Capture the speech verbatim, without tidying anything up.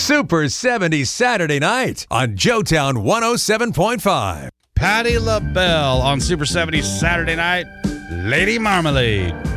Super seventies Saturday night on Joetown one oh seven point five. Patti LaBelle on Super seventies Saturday night. Lady Marmalade.